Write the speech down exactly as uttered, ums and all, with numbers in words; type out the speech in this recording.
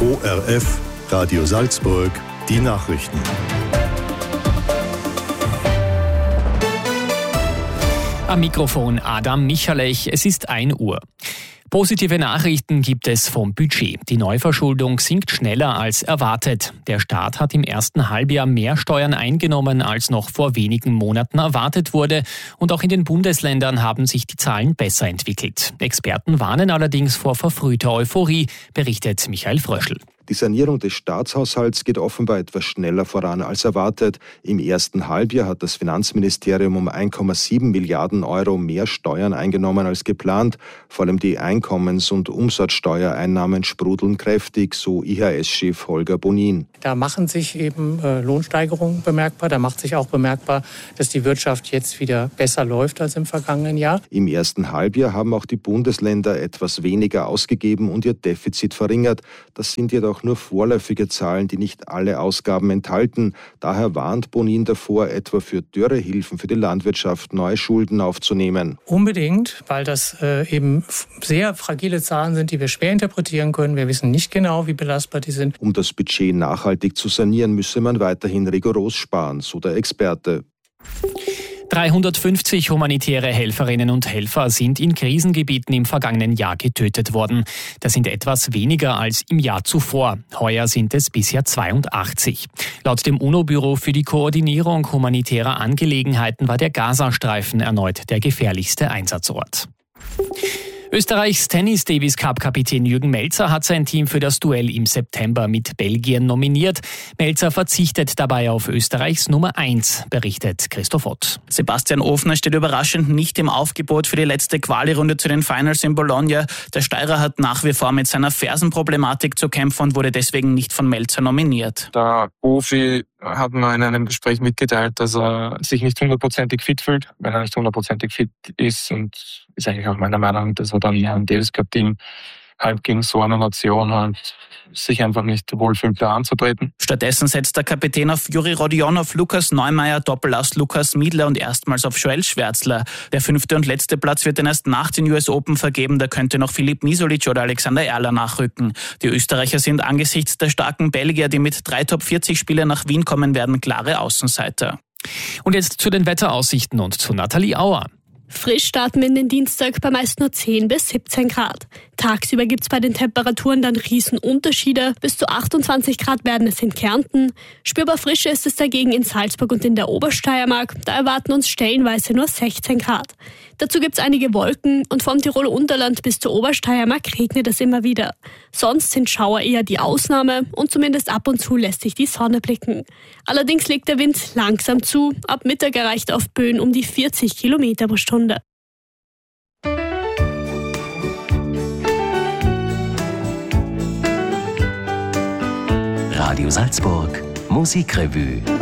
O R F, Radio Salzburg, die Nachrichten. Am Mikrofon Adam Michalech, es ist ein Uhr. Positive Nachrichten gibt es vom Budget. Die Neuverschuldung sinkt schneller als erwartet. Der Staat hat im ersten Halbjahr mehr Steuern eingenommen, als noch vor wenigen Monaten erwartet wurde. Und auch in den Bundesländern haben sich die Zahlen besser entwickelt. Experten warnen allerdings vor verfrühter Euphorie, berichtet Michael Fröschl. Die Sanierung des Staatshaushalts geht offenbar etwas schneller voran als erwartet. Im ersten Halbjahr hat das Finanzministerium um eins Komma sieben Milliarden Euro mehr Steuern eingenommen als geplant. Vor allem die Einkommens- und Umsatzsteuereinnahmen sprudeln kräftig, so I H S-Chef Holger Bonin. Da machen sich eben äh, Lohnsteigerungen bemerkbar. Da macht sich auch bemerkbar, dass die Wirtschaft jetzt wieder besser läuft als im vergangenen Jahr. Im ersten Halbjahr haben auch die Bundesländer etwas weniger ausgegeben und ihr Defizit verringert. Das sind jedoch auch nur vorläufige Zahlen, die nicht alle Ausgaben enthalten. Daher warnt Bonin davor, etwa für Dürrehilfen für die Landwirtschaft neue Schulden aufzunehmen. Unbedingt, weil das äh, eben sehr fragile Zahlen sind, die wir schwer interpretieren können. Wir wissen nicht genau, wie belastbar die sind. Um das Budget nachhaltig zu sanieren, müsse man weiterhin rigoros sparen, so der Experte. dreihundertfünfzig humanitäre Helferinnen und Helfer sind in Krisengebieten im vergangenen Jahr getötet worden. Das sind etwas weniger als im Jahr zuvor. Heuer sind es bisher zweiundachtzig. Laut dem UNO-Büro für die Koordinierung humanitärer Angelegenheiten war der Gazastreifen erneut der gefährlichste Einsatzort. Österreichs Tennis-Davis-Cup-Kapitän Jürgen Melzer hat sein Team für das Duell im September mit Belgien nominiert. Melzer verzichtet dabei auf Österreichs Nummer eins, berichtet Christoph Ott. Sebastian Ofner steht überraschend nicht im Aufgebot für die letzte Quali-Runde zu den Finals in Bologna. Der Steirer hat nach wie vor mit seiner Fersenproblematik zu kämpfen und wurde deswegen nicht von Melzer nominiert. Der Profi hat mir in einem Gespräch mitgeteilt, dass er sich nicht hundertprozentig fit fühlt. Wenn er nicht hundertprozentig fit ist, und ist eigentlich auch meiner Meinung, dass er dann im Davis Cup Team halb gegen so eine Nation halt sich einfach nicht wohlfühlt, da anzutreten. Stattdessen setzt der Kapitän auf Juri Rodionov, Lukas Neumeier, Doppelass Lukas Miedler und erstmals auf Joel Schwärzler. Der fünfte und letzte Platz wird dann erst nach den U S Open vergeben. Da könnte noch Filip Misolic oder Alexander Erler nachrücken. Die Österreicher sind angesichts der starken Belgier, die mit drei Top vierzig Spielern nach Wien kommen werden, klare Außenseiter. Und jetzt zu den Wetteraussichten und zu Nathalie Auer. Frisch starten wir in den Dienstag bei meist nur zehn bis siebzehn Grad. Tagsüber gibt's bei den Temperaturen dann Riesenunterschiede. Bis zu achtundzwanzig Grad werden es in Kärnten. Spürbar frischer ist es dagegen in Salzburg und in der Obersteiermark. Da erwarten uns stellenweise nur sechzehn Grad. Dazu gibt's einige Wolken und vom Tiroler Unterland bis zur Obersteiermark regnet es immer wieder. Sonst sind Schauer eher die Ausnahme und zumindest ab und zu lässt sich die Sonne blicken. Allerdings legt der Wind langsam zu. Ab Mittag erreicht er oft Böen um die vierzig Kilometer pro Stunde. Radio Salzburg, Musikrevue.